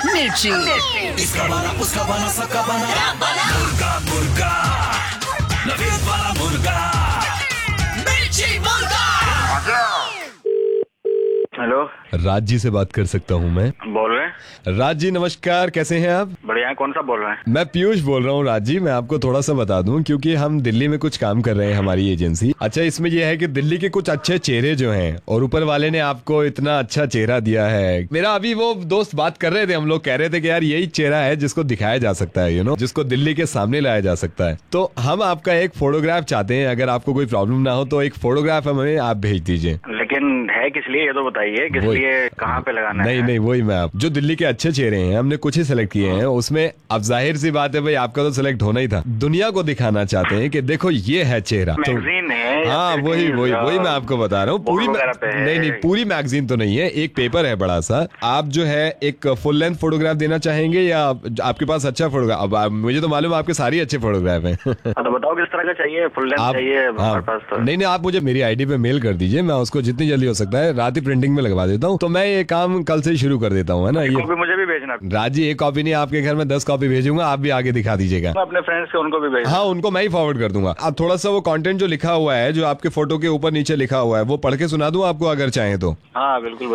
मिर्ची। इसका बना उसका बना सबका बना मुर्गा मुर्गा नवीद वाला मुर्गा मिर्ची मुर्गा। हेलो, राज जी से बात कर सकता हूँ मैं? बोल रहे हैं? राज जी नमस्कार, कैसे हैं आप? बढ़िया है। कौन सा बोल रहे हैं? मैं पीयूष बोल रहा हूँ राज जी। मैं आपको थोड़ा सा बता दूं क्योंकि हम दिल्ली में कुछ काम कर रहे हैं, हमारी एजेंसी। अच्छा, इसमें यह है कि दिल्ली के कुछ अच्छे चेहरे जो हैं और ऊपर वाले ने आपको इतना अच्छा चेहरा दिया है। मेरा अभी वो दोस्त बात कर रहे थे, हम लोग कह रहे थे कि यार यही चेहरा है जिसको दिखाया जा सकता है, जिसको दिल्ली के सामने लाया जा सकता है। तो हम आपका एक फोटोग्राफ चाहते हैं, अगर आपको कोई प्रॉब्लम ना हो तो एक फोटोग्राफ हमें आप भेज दीजिए। लेकिन है किस लिए ये तो बताइए, किस लिए, कहाँ पे लगाना है? नहीं, वही मैं आप जो दिल्ली के अच्छे चेहरे हैं हमने कुछ ही सिलेक्ट किए हैं, उसमें अब जाहिर सी बात है भाई आपका तो सिलेक्ट होना ही था। दुनिया को दिखाना चाहते हैं कि देखो ये है चेहरा। मैगजीन है? हाँ, वही मैं आपको बता रहा हूँ। पूरी नहीं, पूरी मैगजीन तो नहीं है, एक पेपर है बड़ा सा। आप जो है एक फुल लेंथ फोटोग्राफ देना चाहेंगे या आपके पास अच्छा फोटोग्राफ? अब मुझे तो मालूम है आपके सारे अच्छे फोटोग्राफ हैं। तो बताओ किस तरह का चाहिए? फुल लेंथ चाहिए हमारे पास तो। नहीं, आप मुझे मेरी आईडी पे मेल कर दीजिए, मैं उसको जितनी जल्दी हो सकता है रात ही प्रिंटिंग में लगवा देता हूँ। तो मैं ये काम कल से ही शुरू कर देता हूँ, है ना? ये कॉपी मुझे भी भेजना। राज जी, एक कॉपी नहीं, आपके घर में 10 कॉपी भेजूंगा, आप भी आगे दिखा दीजिएगा। मैं अपने फ्रेंड्स के उनको भी भेज। हाँ, उनको मैं ही फॉरवर्ड कर दूंगा। अब थोड़ा सा वो कंटेंट जो लिखा हुआ है, जो आपके फोटो के ऊपर नीचे लिखा हुआ है, वो पढ़ के सुना दूं आपको अगर चाहें तो? हाँ बिल्कुल।